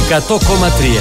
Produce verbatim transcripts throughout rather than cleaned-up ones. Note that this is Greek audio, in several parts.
εκατό κόμμα τρία.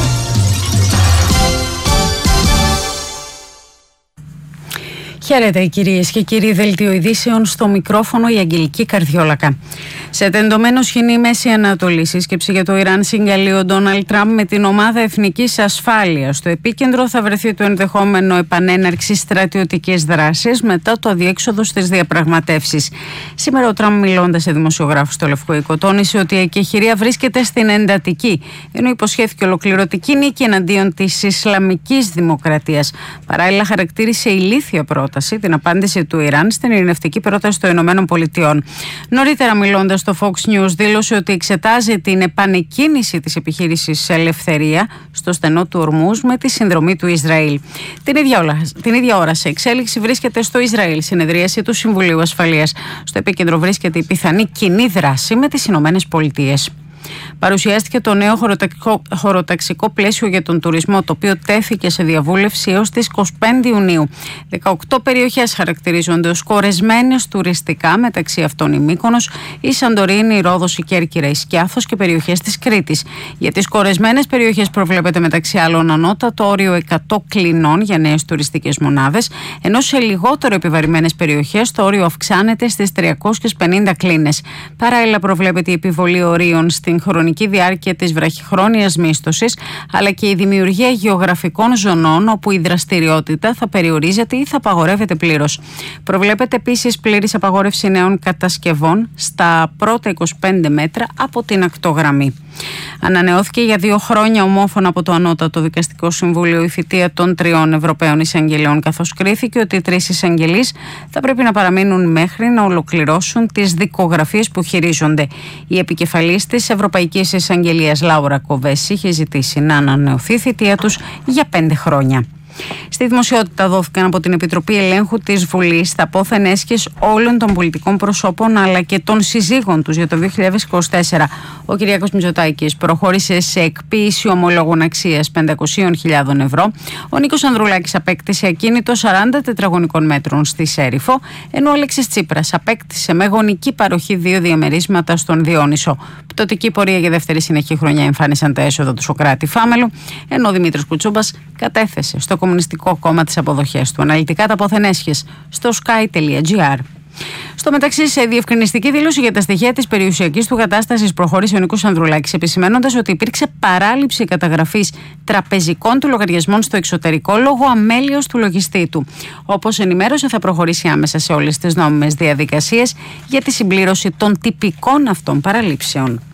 Χαίρετε κυρίες και κύριοι, δελτίο ειδήσεων, στο μικρόφωνο η Αγγελική Καρδιόλακα. Σε τεντωμένο σχοινί Μέση Ανατολή, σύσκεψη για το Ιράν συγκαλεί ο Ντόναλντ Τραμπ με την ομάδα εθνικής ασφάλειας. Στο επίκεντρο θα βρεθεί το ενδεχόμενο επανέναρξης στρατιωτικής δράσης μετά το αδιέξοδο στις διαπραγματεύσεις. Σήμερα ο Τραμπ, μιλώντας σε δημοσιογράφους στο Λευκό Οίκο, τόνισε ότι η εκεχηρία βρίσκεται στην εντατική, ενώ υποσχέθηκε ολοκληρωτική νίκη εναντίον της Ισλαμικής Δημοκρατίας. Παράλληλα, χαρακτήρισε ηλίθια πρόταση την απάντηση του Ιράν στην ειρηνευτική πρόταση των Ηνωμένων Πολιτειών. Νωρίτερα, μιλώντας στο Fox News, δήλωσε ότι εξετάζει την επανεκκίνηση της επιχείρησης Ελευθερία στο στενό του Ορμούζ με τη συνδρομή του Ισραήλ. Την ίδια ώρα, την ίδια ώρα σε εξέλιξη βρίσκεται στο Ισραήλ συνεδρίαση του Συμβουλίου Ασφαλείας. Στο επίκεντρο βρίσκεται η πιθανή κοινή δράση με τις Ηνωμένες Πολιτείες. Παρουσιάστηκε το νέο χωροταξικό, χωροταξικό πλαίσιο για τον τουρισμό, το οποίο τέθηκε σε διαβούλευση έως τις είκοσι πέντε Ιουνίου. δεκαοκτώ περιοχές χαρακτηρίζονται ως κορεσμένες τουριστικά, μεταξύ αυτών η Μύκονος, η Σαντορίνη, η Ρόδος, η Κέρκυρα, η Σκιάθος και περιοχές της Κρήτης. Για τις κορεσμένες περιοχές προβλέπεται μεταξύ άλλων ανώτατο όριο εκατό κλινών για νέες τουριστικές μονάδες, ενώ σε λιγότερο επιβαρημένες περιοχές το όριο αυξάνεται στις τριακόσιες πενήντα κλίνες. Παράλληλα, προβλέπεται η επιβολή ορίων στην χρονική διάρκεια της βραχυχρόνιας μίσθωσης, αλλά και η δημιουργία γεωγραφικών ζωνών όπου η δραστηριότητα θα περιορίζεται ή θα απαγορεύεται πλήρως. Προβλέπεται επίσης πλήρης απαγόρευση νέων κατασκευών στα πρώτα είκοσι πέντε μέτρα από την ακτογραμμή. Ανανεώθηκε για δύο χρόνια ομόφωνα από το Ανώτατο Δικαστικό Συμβούλιο η θητεία των τριών Ευρωπαίων εισαγγελέων, καθώς κρίθηκε ότι οι τρεις εισαγγελείς θα πρέπει να παραμείνουν μέχρι να ολοκληρώσουν τις δικογραφίες που χειρίζονται. Η επικεφαλής της Ευρωπαϊκής Εισαγγελίας, Λάουρα Κοβέση, είχε ζητήσει να ανανεωθεί η θητεία τους για πέντε χρόνια. Στη δημοσιότητα δόθηκαν από την Επιτροπή Ελέγχου της Βουλής τα πόθεν έσχες όλων των πολιτικών προσώπων αλλά και των συζύγων τους για το δύο χιλιάδες είκοσι τέσσερα. Ο Κυριάκος Μητσοτάκης προχώρησε σε εκποίηση ομολόγων αξίας πεντακόσιες χιλιάδες ευρώ. Ο Νίκος Ανδρουλάκης απέκτησε ακίνητο σαράντα τετραγωνικών μέτρων στη Σέριφο, ενώ ο Αλέξης Τσίπρας απέκτησε με γονική παροχή δύο διαμερίσματα στον Διόνυσο. Πτωτική πορεία για δεύτερη συνεχή χρονιά εμφάνισαν τα έσοδα του Σωκράτη Φάμελου, ενώ ο Δημήτρης Κουτσούμπας κατέθεσε στο Κομμουνιστικό Κόμμα τις αποδοχές του. Αναλυτικά τα πόθεν έσχες στο sky τελεία gr. Στο μεταξύ, σε διευκρινιστική δήλωση για τα στοιχεία της περιουσιακής του κατάστασης προχώρησε ο Νίκος Ανδρουλάκης, επισημαίνοντας ότι υπήρξε παράληψη καταγραφής τραπεζικών του λογαριασμών στο εξωτερικό λόγω αμέλειας του λογιστή του. Όπως ενημέρωσε, θα προχωρήσει άμεσα σε όλες τις νόμιμες διαδικασίες για τη συμπλήρωση των τυπικών αυτών παραλήψεων.